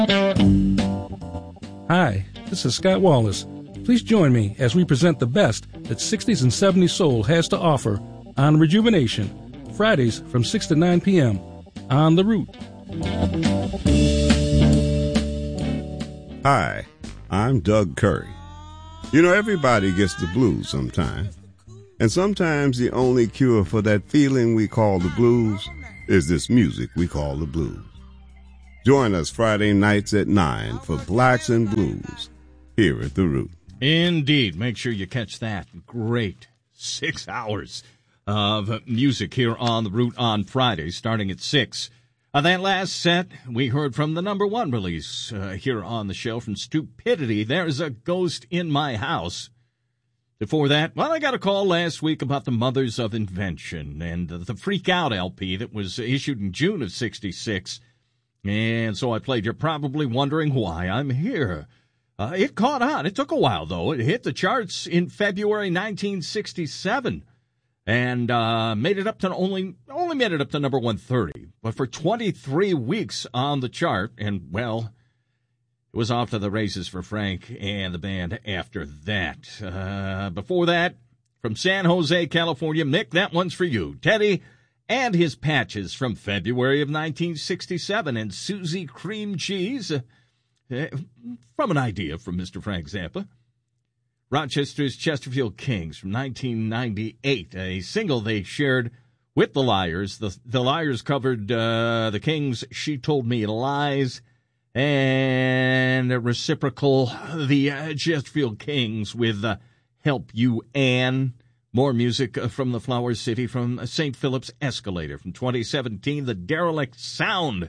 Hi, this is Scott Wallace. Please join me as we present the best that 60s and 70s soul has to offer on Rejuvenation, Fridays from 6 to 9 p.m. on The Root. Hi, I'm Doug Curry. You know, everybody gets the blues sometime. And sometimes the only cure for that feeling we call the blues is this music we call the blues. Join us Friday nights at 9 for Blacks and Blues here at The Root. Indeed. Make sure you catch that. Great 6 hours of music here on The Root on Friday, starting at 6. That last set, we heard from the number one release here on the show from Stupidity. There's a Ghost in My House. Before that, well, I got a call last week about the Mothers of Invention and the Freak Out LP that was issued in June of 66. And so I played. You're probably wondering why I'm here. It caught on. It took a while, though. It hit the charts in February 1967 and made it up to only made it up to number 130. But for 23 weeks on the chart, and, well, it was off to the races for Frank and the band after that. Before that, from San Jose, California, Mick, that one's for you. Teddy and his Patches from February of 1967, and Susie Cream Cheese from an idea from Mr. Frank Zappa. Rochester's Chesterfield Kings from 1998, a single they shared with the Liars. The Liars covered the Kings' She Told Me Lies, and a reciprocal, the Chesterfield Kings with Help You Ann. More music from the Flower City from St. Philip's Escalator from 2017, the Derelict Sound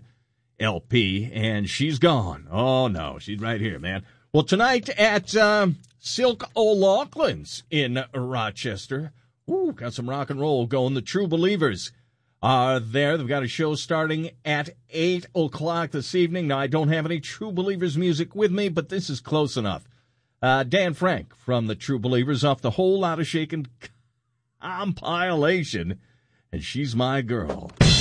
LP, and She's Gone. Oh, no, she's right here, man. Well, tonight at Silk O'Loughlin's in Rochester, got some rock and roll going. The True Believers are there. They've got a show starting at 8 o'clock this evening. Now, I don't have any True Believers music with me, but this is close enough. Dan Frank from the True Believers off the Whole Lotta Shakin' compilation, and She's My Girl.